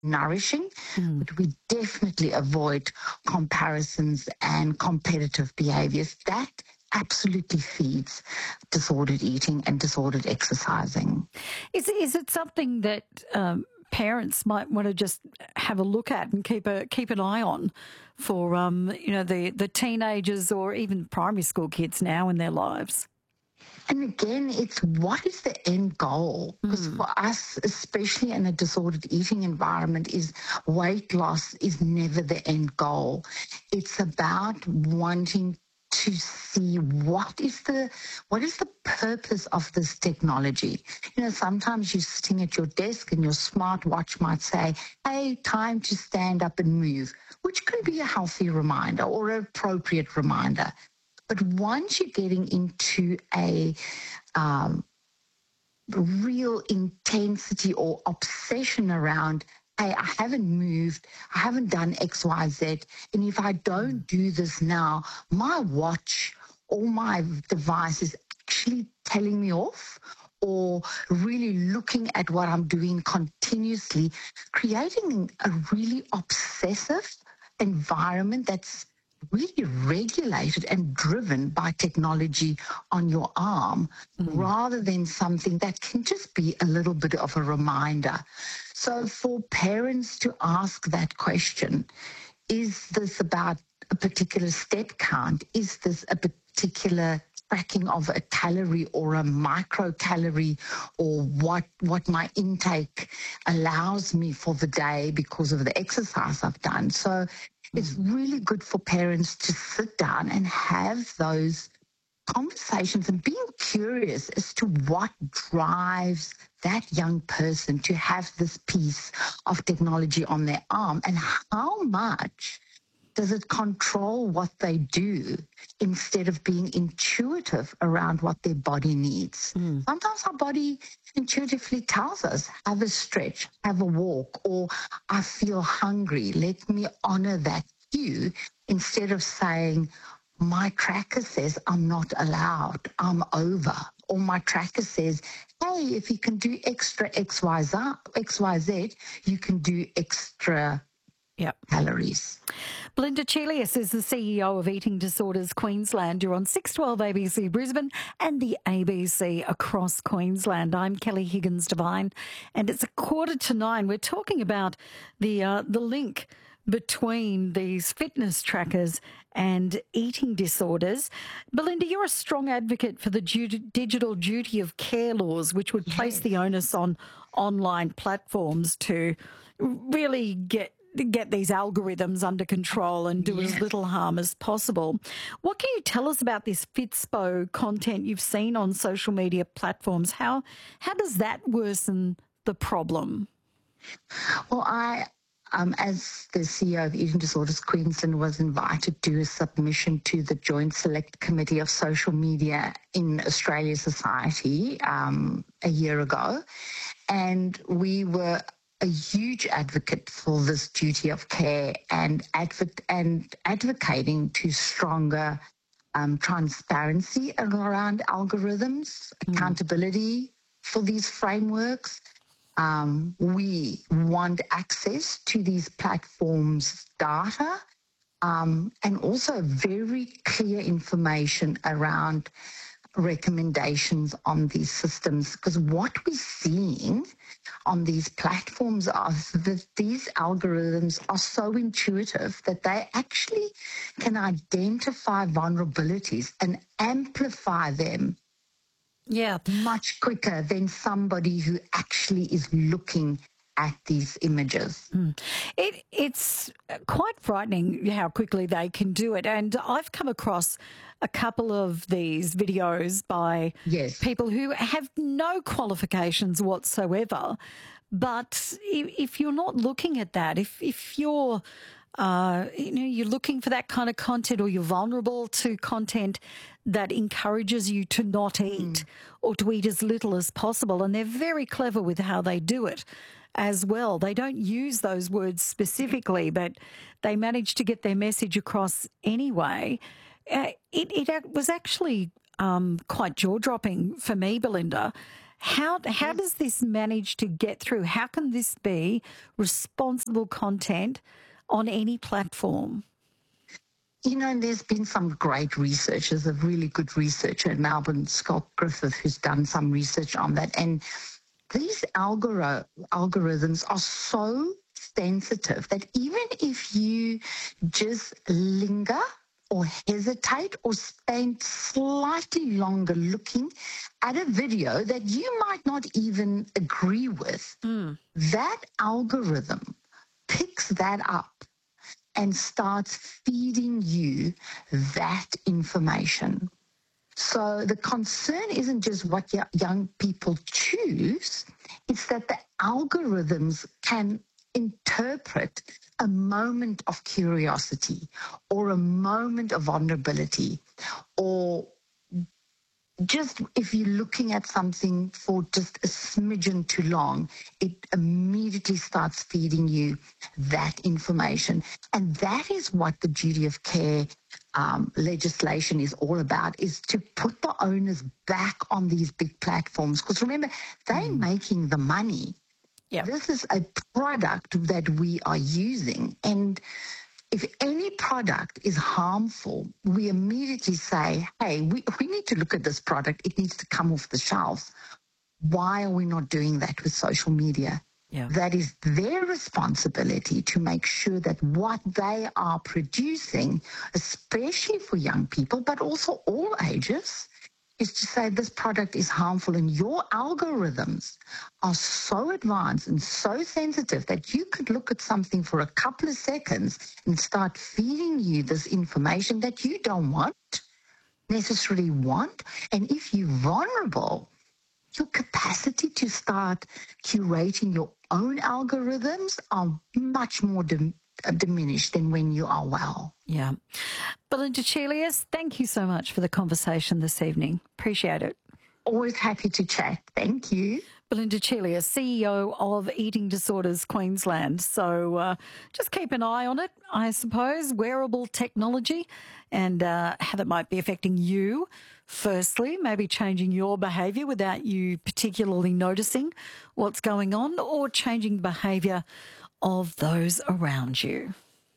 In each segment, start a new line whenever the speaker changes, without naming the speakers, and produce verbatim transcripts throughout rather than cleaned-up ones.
nourishing,
Mm.
but we definitely avoid comparisons and competitive behaviors. That absolutely feeds disordered eating and disordered exercising.
Is is it something that um, parents might want to just have a look at and keep a keep an eye on for um, you know the the teenagers or even primary school kids now in their lives?
And again, it's what is the end goal? Because
Mm.
for us, especially in a disordered eating environment, is weight loss is never the end goal. It's about wanting to see what is the what is the purpose of this technology. You know, sometimes you're sitting at your desk and your smartwatch might say, hey, time to stand up and move, which could be a healthy reminder or an appropriate reminder. But once you're getting into a um, real intensity or obsession around, hey, I haven't moved, I haven't done X, Y, Z, and if I don't do this now, my watch or my device is actually telling me off, or really looking at what I'm doing continuously, creating a really obsessive environment that's really regulated and driven by technology on your arm,
Mm.
rather than something that can just be a little bit of a reminder. So for parents to ask that question, is this about a particular step count? Is this a particular tracking of a calorie or a microcalorie, or what what my intake allows me for the day because of the exercise I've done? So it's really good for parents to sit down and have those conversations and being curious as to what drives that young person to have this piece of technology on their arm, and how much does it control what they do instead of being intuitive around what their body needs.
Mm.
Sometimes our body intuitively tells us, have a stretch, have a walk, or I feel hungry. Let me honor that cue instead of saying, my tracker says I'm not allowed, I'm over. Or my tracker says, hey, if you can do extra X Y Z, X Y Z, you can do extra
Yep.
calories.
Belinda Chelius is the C E O of Eating Disorders Queensland. You're on six twelve A B C Brisbane and the A B C across Queensland. I'm Kelly Higgins Devine, and it's a quarter to nine. We're talking about the uh, the link between these fitness trackers and eating disorders. Belinda, you're a strong advocate for the du- digital duty of care laws, which would place
Yes.
the onus on online platforms to really get get these algorithms under control and do
Yes.
as little harm as possible. What can you tell us about this Fitspo content you've seen on social media platforms? How how does that worsen the problem?
Well, I, um, as the C E O of Eating Disorders Queensland, was invited to do a submission to the Joint Select Committee of Social Media in Australia Society um, a year ago. And we were a huge advocate for this duty of care and, adv- and advocating to stronger um, transparency around algorithms, accountability for these frameworks. Um, we want access to these platforms' data, um, and also very clear information around recommendations on these systems. Because what we're seeing on these platforms are that these algorithms are so intuitive that they actually can identify vulnerabilities and amplify them
Yeah.
much quicker than somebody who actually is looking at these images.
It, it's quite frightening how quickly they can do it. And I've come across a couple of these videos by
Yes.
people who have no qualifications whatsoever. But if, if you're not looking at that, if, if you're uh, you know, you're looking for that kind of content, or you're vulnerable to content that encourages you to not eat or to eat as little as possible. And they're very clever with how they do it as well. They don't use those words specifically, but they manage to get their message across anyway. Uh, it, it ac- was actually um, quite jaw-dropping for me, Belinda, How how does this manage to get through? How can this be responsible content on any platform?
You know, there's been some great research. There's a really good researcher in Melbourne, Scott Griffith, who's done some research on that. And these algori- algorithms are so sensitive that even if you just linger or hesitate or spend slightly longer looking at a video that you might not even agree with, mm. that algorithm picks that up and starts feeding you that information. So the concern isn't just what young people choose, it's that the algorithms can interpret a moment of curiosity or a moment of vulnerability, or just if you're looking at something for just a smidgen too long, it immediately starts feeding you that information. And that is what the duty of care um, legislation is all about, is to put the owners back on these big platforms. Because remember, they're mm. making the money.
Yep.
This is a product that we are using. And if any product is harmful, we immediately say, hey, we, we need to look at this product. It needs to come off the shelves. Why are we not doing that with social media?
Yeah.
That is their responsibility to make sure that what they are producing, especially for young people, but also all ages, is to say this product is harmful, and your algorithms are so advanced and so sensitive that you could look at something for a couple of seconds and start feeding you this information that you don't want, necessarily want. And if you're vulnerable, your capacity to start curating your own algorithms are much more dim- diminished than when you are well.
Yeah. Belinda Chelius, thank you so much for the conversation this evening. Appreciate it.
Always happy to chat. Thank you.
Belinda Chelius, C E O of Eating Disorders Queensland. So uh, just keep an eye on it, I suppose, wearable technology and uh, how that might be affecting you. Firstly, maybe changing your behaviour without you particularly noticing what's going on, or changing behaviour of those around you.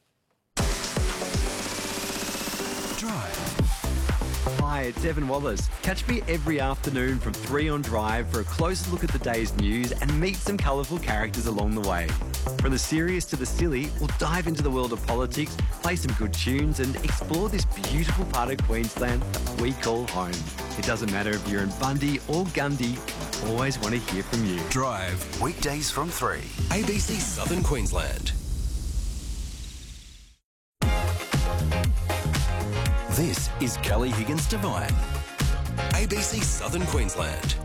Drive. Hi, it's Evan Wallace. Catch me every afternoon from three on Drive for a closer look at the day's news and meet some colourful characters along the way. From the serious to the silly, we'll dive into the world of politics, play some good tunes and explore this beautiful part of Queensland we call home. It doesn't matter if you're in Bundy or Gundy, I always want to hear from you.
Drive, weekdays from three. A B C Southern Queensland. This is Kelly Higgins Devine. A B C Southern Queensland.